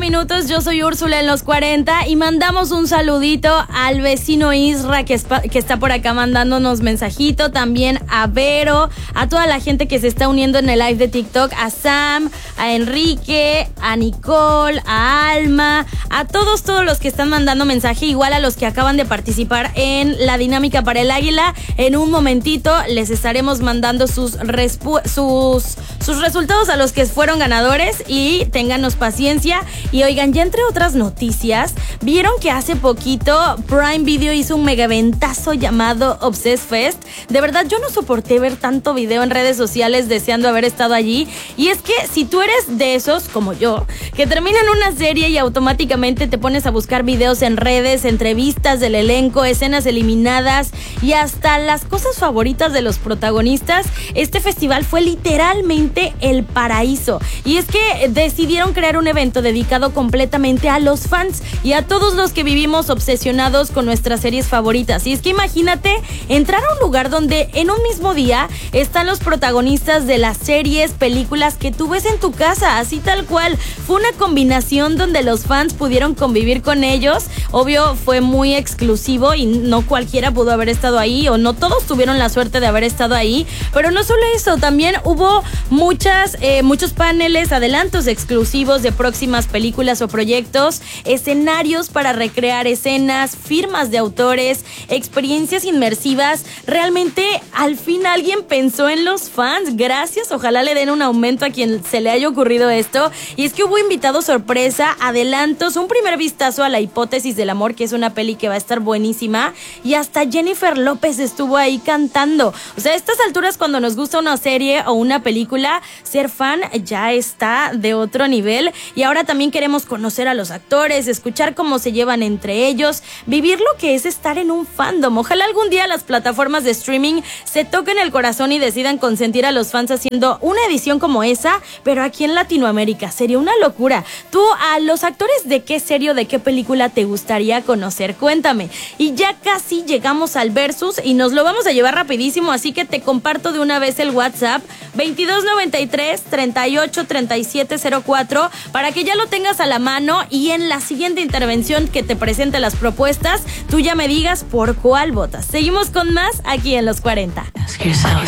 minutos. Yo soy Úrsula en los 40 y mandamos un saludito al vecino Isra que está por acá mandándonos mensajito, también a Vero, a toda la gente que se está uniendo en el live de TikTok, a Sam, a Enrique, a Nicole, a Alma, a todos los que están mandando mensaje, igual a los que acaban de participar en la dinámica para el águila. En un momentito les estaremos mandando sus resultados a los que fueron ganadores y ténganos paciencia. Y oigan, ya entre otras noticias, vieron que hace poquito Prime Video hizo un mega eventazo llamado Obsessed Fest. De verdad, yo no soporté ver tanto video en redes sociales deseando haber estado allí. Y es que si tú eres de esos, como yo, que terminan una serie y automáticamente te pones a buscar videos en redes, entrevistas del elenco, escenas eliminadas y hasta las cosas favoritas de los protagonistas, este festival fue literalmente el paraíso. Y es que decidieron crear un evento dedicado completamente a los fans y a todos los que vivimos obsesionados con nuestras series favoritas. Y es que imagínate entrar a un lugar donde en un mismo día están los protagonistas de las series, películas que tú ves en tu casa, así tal cual. Fue una combinación donde los fans pudieron convivir con ellos. Obvio, fue muy exclusivo y no cualquiera pudo haber estado ahí, o no todos tuvieron la suerte de haber estado ahí. Pero no solo eso, también hubo muchos paneles, adelantos exclusivos de próximas películas o proyectos, escenarios para recrear escenas, firmas de autores, experiencias inmersivas. Realmente, al fin alguien pensó en los fans. Gracias, ojalá le den un aumento a quien se le haya ocurrido esto. Y es que hubo invitados sorpresa, adelantos, un primer vistazo a La Hipótesis del Amor, que es una peli que va a estar buenísima, y hasta Jennifer López estuvo ahí cantando. O sea, a estas alturas, cuando nos gusta una serie o una película, ser fan ya está de otro nivel. Y ahora también queremos conocer a los actores, escuchar cómo se llevan entre ellos, vivir lo que es estar en un fandom. Ojalá algún día las plataformas de streaming se toquen el corazón y decidan consentir a los fans haciendo una edición como esa, pero aquí en Latinoamérica. Sería una locura. Tú, a los actores, ¿de qué serie o de qué película te gustaría conocer? Cuéntame. Y ya casi llegamos al versus y nos lo vamos a llevar rapidísimo, así que te comparto de una vez el WhatsApp 2293-383704 para que ya lo tengas a la mano y en la siguiente intervención que te presente las propuestas, tú ya me digas por cuál votas. Seguimos con más aquí en Los 40.